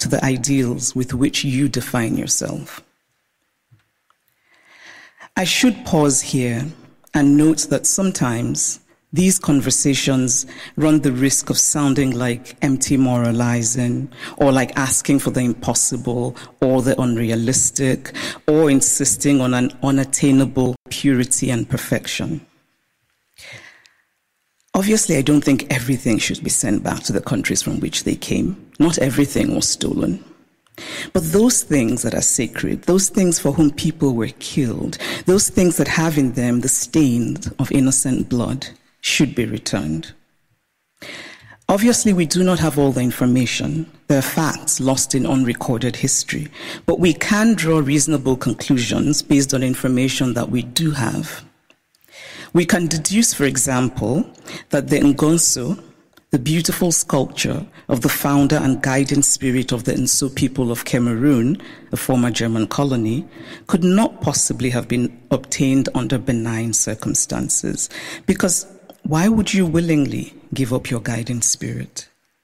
the ideals with which you define yourself. I should pause here and note that sometimes these conversations run the risk of sounding like empty moralizing, or like asking for the impossible or the unrealistic, or insisting on an unattainable purity and perfection. Obviously, I don't think everything should be sent back to the countries from which they came. Not everything was stolen. But those things that are sacred, those things for whom people were killed, those things that have in them the stain of innocent blood, should be returned. Obviously, we do not have all the information. There are facts lost in unrecorded history, but we can draw reasonable conclusions based on information that we do have. We can deduce, for example, that the Ngonso, the beautiful sculpture of the founder and guiding spirit of the Nso people of Cameroon, a former German colony, could not possibly have been obtained under benign circumstances, because why would you willingly give up your guiding spirit?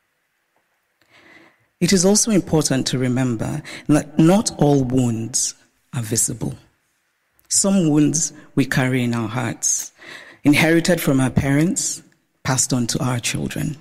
It is also important to remember that not all wounds are visible. Some wounds we carry in our hearts, inherited from our parents, passed on to our children.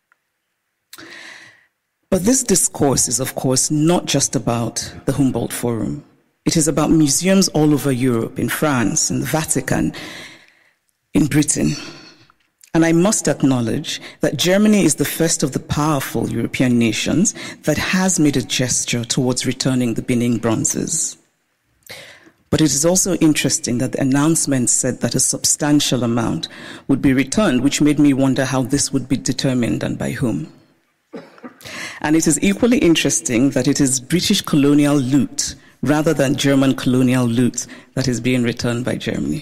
But this discourse is, of course, not just about the Humboldt Forum. It is about museums all over Europe, in France, in the Vatican, in Britain. And I must acknowledge that Germany is the first of the powerful European nations that has made a gesture towards returning the Benin bronzes. But it is also interesting that the announcement said that a substantial amount would be returned, which made me wonder how this would be determined and by whom. And it is equally interesting that it is British colonial loot rather than German colonial loot that is being returned by Germany.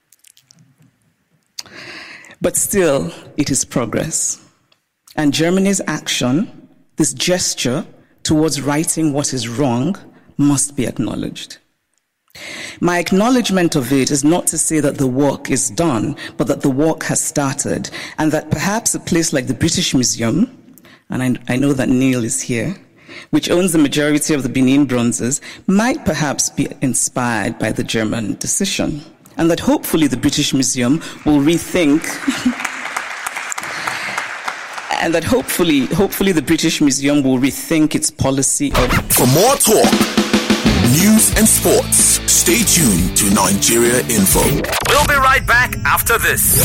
But still, it is progress. And Germany's action, this gesture towards righting what is wrong, must be acknowledged. My acknowledgement of it is not to say that the work is done, but that the work has started, and that perhaps a place like the British Museum, and I know that Neil is here, which owns the majority of the Benin bronzes, might perhaps be inspired by the German decision. And that hopefully the British Museum will rethink, and that hopefully the British Museum will rethink its policy of... For more talk, news and sports, stay tuned to Nigeria Info. We'll be right back after this.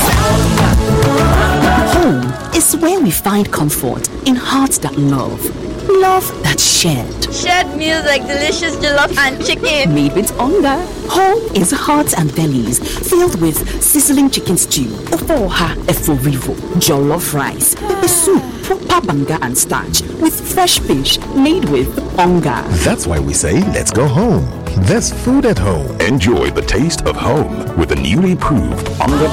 Home is where we find comfort in hearts that love that's shared. Shared meals like delicious jollof and chicken. Made with hunger. Home is hearts and bellies filled with sizzling chicken stew, ofoha eforivo, jollof rice, pepper soup, proper banga and starch, with fresh fish made with hunger. That's why we say, let's go home. There's food at home. Enjoy the taste of home with the newly proved Onga